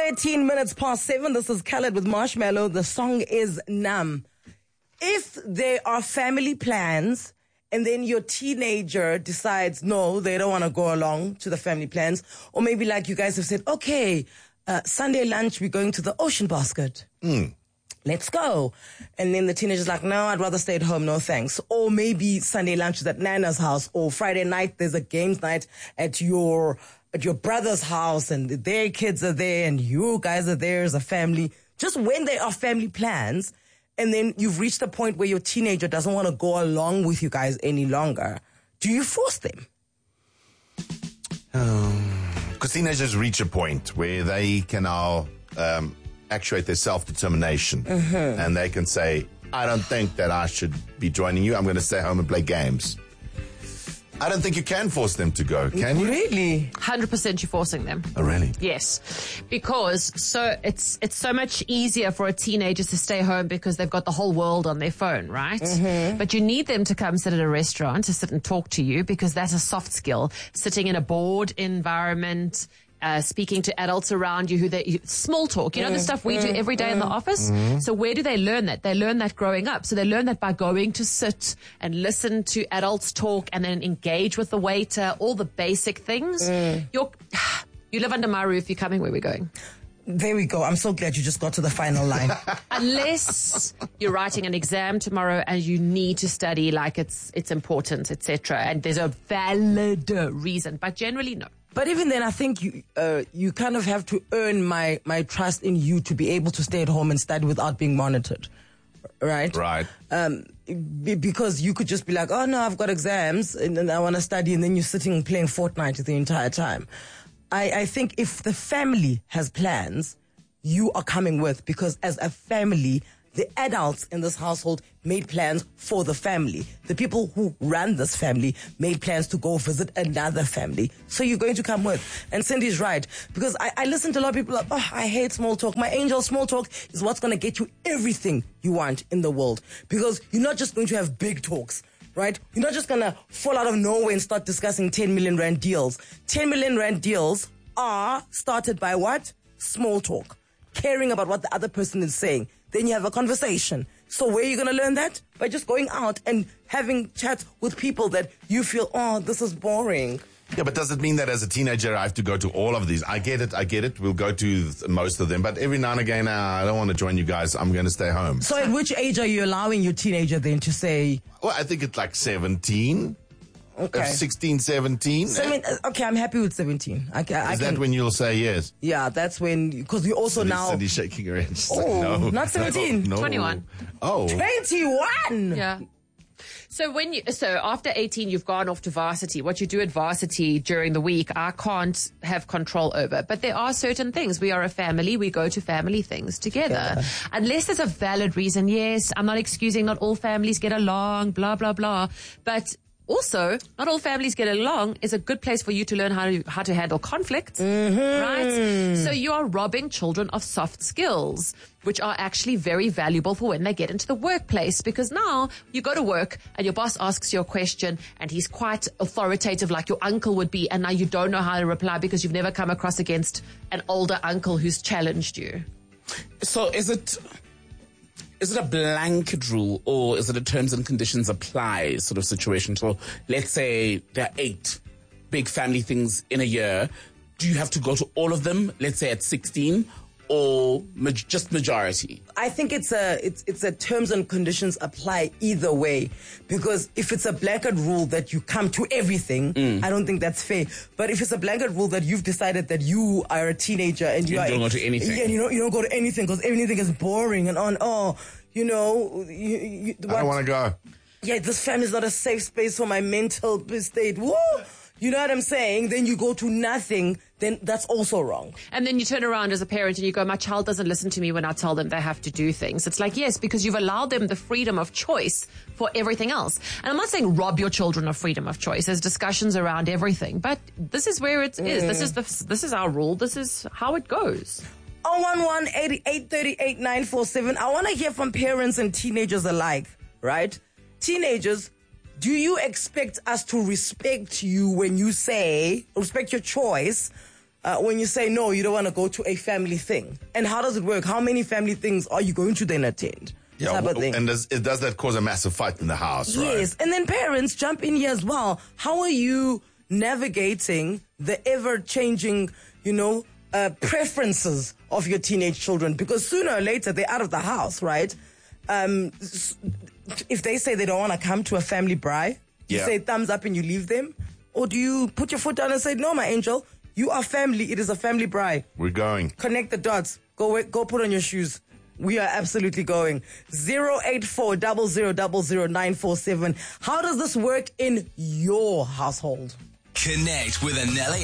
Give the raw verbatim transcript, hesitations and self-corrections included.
thirteen minutes past seven. This is Khaled with Marshmallow. The song is Numb. If there are family plans and then your teenager decides, no, they don't want to go along to the family plans, or maybe like you guys have said, okay, uh, Sunday lunch, we're going to the Ocean Basket. Mm. Let's go. And then the teenager's like, no, I'd rather stay at home, no thanks. Or maybe Sunday lunch is at Nana's house, or Friday night there's a games night at your at your brother's house, and their kids are there, and you guys are there as a family. Just when there are family plans, and then you've reached a point where your teenager doesn't want to go along with you guys any longer, do you force them? Because um, teenagers reach a point where they can now um, actuate their self-determination. Mm-hmm. And they can say, I don't think that I should be joining you. I'm going to stay home and play games. I don't think you can force them to go, can you? Really? one hundred percent you're forcing them. Oh, really? Yes. Because so it's it's so much easier for a teenager to stay home because they've got the whole world on their phone, right? Mm-hmm. But you need them to come sit at a restaurant to sit and talk to you, because that's a soft skill. Sitting in a bored environment, Uh, speaking to adults around you, who they, you, small talk, you know, mm, the stuff we mm, do every day mm, in the office. Mm. So where do they learn that? They learn that growing up. So they learn that by going to sit and listen to adults talk and then engage with the waiter, all the basic things. Mm. You're, you live under my roof, you're coming where we're going. There we go. I'm so glad you just got to the final line. Unless you're writing an exam tomorrow and you need to study like it's it's important, et cetera. And there's a valid reason. But generally, no. But even then, I think you uh, you kind of have to earn my, my trust in you to be able to stay at home and study without being monitored, right? Right. Um, b- because you could just be like, oh, no, I've got exams and, and I want to study, and then you're sitting playing Fortnite the entire time. I, I think if the family has plans, you are coming with, because as a family, the adults in this household made plans for the family. The people who ran this family made plans to go visit another family. So you're going to come with. And Cindy's right. Because I, I listen to a lot of people like, oh, I hate small talk. My angel, small talk is what's going to get you everything you want in the world. Because you're not just going to have big talks, right? You're not just going to fall out of nowhere and start discussing ten million rand deals. ten million rand deals are started by what? Small talk. Caring about what the other person is saying. Then you have a conversation. So where are you going to learn that? By just going out and having chats with people that you feel, oh, this is boring. Yeah, but does it mean that as a teenager I have to go to all of these? I get it, I get it. We'll go to most of them. But every now and again, uh, I don't want to join you guys. I'm going to stay home. So at which age are you allowing your teenager then to say? Well, I think it's like seventeen. Okay. sixteen, seventeen. Seven, okay, I'm happy with seventeen. I, I Is can, that when you'll say yes? Yeah, that's when, because you also Cindy, now... Cindy's shaking her head. She's Oh, like, no. not seventeen. No, no. twenty-one. Oh. twenty-one! Yeah. So when you, so after eighteen, you've gone off to varsity. What you do at varsity during the week, I can't have control over. But there are certain things. We are a family. We go to family things together. Yeah. Unless there's a valid reason. Yes, I'm not excusing not all families get along, blah, blah, blah. But also, not all families get along is a good place for you to learn how to how to handle conflict, mm-hmm. right? So you are robbing children of soft skills, which are actually very valuable for when they get into the workplace. Because now you go to work and your boss asks you a question and he's quite authoritative like your uncle would be, and now you don't know how to reply because you've never come across against an older uncle who's challenged you. So is it... Is it a blanket rule, or is it a terms and conditions apply sort of situation? So let's say there are eight big family things in a year. Do you have to go to all of them, let's say at sixteen, or ma- just majority? I think it's a it's it's a terms and conditions apply either way, because if it's a blanket rule that you come to everything, mm. I don't think that's fair. But if it's a blanket rule that you've decided that you are a teenager and you, you are, don't go to anything, yeah, you don't you don't go to anything because everything is boring and on. Oh, you know, you, you, what? I don't want to go. Yeah, this family is not a safe space for my mental state. Woo! You know what I'm saying? Then you go to nothing, then that's also wrong. And then you turn around as a parent and you go, my child doesn't listen to me when I tell them they have to do things. It's like, yes, because you've allowed them the freedom of choice for everything else. And I'm not saying rob your children of freedom of choice. There's discussions around everything. But this is where it mm. is. This is the, this is our rule. This is how it goes. oh one one, eight eight three eight, nine four seven. I want to hear from parents and teenagers alike, right? Teenagers, do you expect us to respect you when you say, respect your choice uh, when you say no, you don't want to go to a family thing? And how does it work? How many family things are you going to then attend? Yeah, type of thing. and does, it, does that cause a massive fight in the house, right? Yes, and then parents jump in here as well. How are you navigating the ever-changing, you know, uh, preferences of your teenage children? Because sooner or later, they're out of the house, right? Um, if they say they don't want to come to a family braai, you Yeah. say thumbs up and you leave them? Or do you put your foot down and say, no, my angel, you are family. It is a family braai. We're going. Connect the dots. Go wait, go put on your shoes. We are absolutely going. zero eight four zero zero zero zero nine four seven. How does this work in your household? Connect with Anele